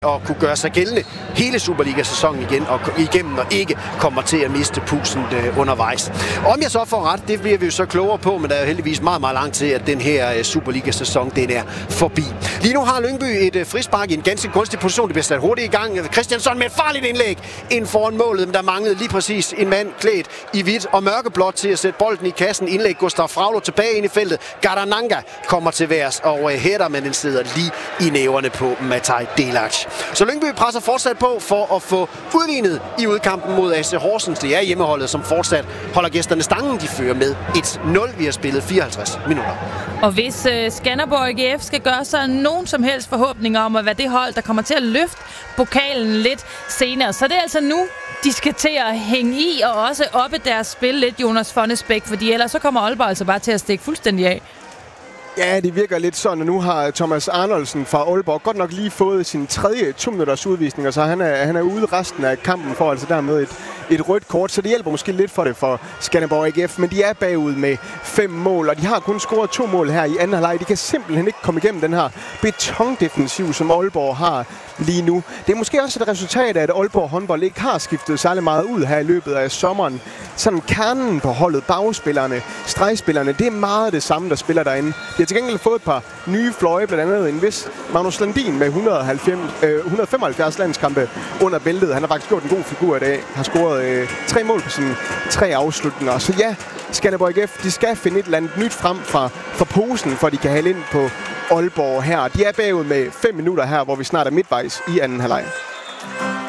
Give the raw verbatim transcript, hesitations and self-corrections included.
og kunne gøre sig gældende hele Superliga-sæsonen igen og igennem og ikke kommer til at miste pusten øh, undervejs. Om jeg så får ret, det bliver vi jo så klogere på, men der er jo heldigvis meget, meget langt til, at den her øh, Superliga-sæson, den er forbi. Lige nu har Lyngby et øh, frispark i en ganske gunstig position. Det bliver sat hurtigt i gang. Christiansson med et farligt indlæg ind foran målet, men der manglede lige præcis en mand klædt i hvidt og mørkeblåt til at sætte bolden i kassen. Indlæg Gustav Fraulo tilbage ind i feltet. Garananga kommer til værs og øh, hætter, men den sidder lige i næverne på Mataj Delac. Så Lyngby presser fortsat på for at få udlignet i udkampen mod A C Horsens. Det er hjemmeholdet, som fortsat holder gæsterne stangen. De fører med et nul. Vi har spillet fireoghalvtreds minutter. Og hvis uh, Skanderborg A G F skal gøre sig nogen som helst forhåbninger om at være det hold, der kommer til at løfte pokalen lidt senere, så det er altså nu, de skal til at hænge i og også oppe deres spil lidt, Jonas Fonnesbæk, fordi ellers så kommer Aalborg altså bare til at stikke fuldstændig af. Ja, det virker lidt sådan, og nu har Thomas Arnoldsen fra Aalborg godt nok lige fået sin tredje to-minutters udvisning, og så han er, han er ude resten af kampen for altså dermed et, et rødt kort, så det hjælper måske lidt for det for Skanderborg A G F, men de er bagud med fem mål, og de har kun scoret to mål her i anden halvleg. De kan simpelthen ikke komme igennem den her betondefensiv, som Aalborg har lige nu. Det er måske også et resultat af, at Aalborg håndbold ikke har skiftet særlig meget ud her i løbet af sommeren. Sådan kernen på holdet, bagspillerne, stregspillerne, det er meget det samme, der spiller derinde. De har til gengæld fået et par nye fløje, blandt andet en vis Magnus Landin med et hundrede og femoghalvfjerds landskampe under bæltet. Han har faktisk gjort en god figur i dag. Har scoret øh, tre mål på sine tre afslutninger. Så ja, Skanderborg A G F, de skal finde et eller andet nyt frem fra, fra posen, for de kan hælde ind på Aalborg her. De er bagud med fem minutter her, hvor vi snart er midtvejs i anden halvleg.